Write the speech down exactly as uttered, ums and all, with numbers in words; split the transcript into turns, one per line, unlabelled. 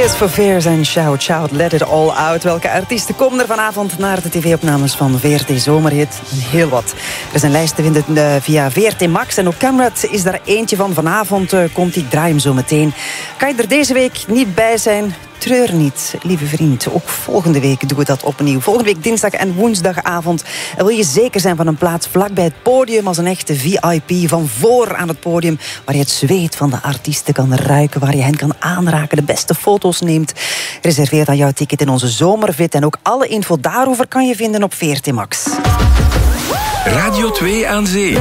Tears for Fears en Shout Shout Let It All Out. Welke artiesten komen er vanavond naar de tv-opnames van V R T Zomerhit? Heel wat. Er is een lijst te vinden uh, via V R T Max. En ook Camrat is daar eentje van. Vanavond uh, komt die, draai hem zo meteen. Kan je er deze week niet bij zijn? Treur niet, lieve vriend. Ook volgende week doen we dat opnieuw. Volgende week dinsdag en woensdagavond. En wil je zeker zijn van een plaats vlak bij het podium als een echte V I P van voor aan het podium, waar je het zweet van de artiesten kan ruiken, waar je hen kan aanraken, de beste foto's neemt. Reserveer dan jouw ticket in onze Zomervit. En ook alle info daarover kan je vinden op V R T Max.
Radio twee aan Zee.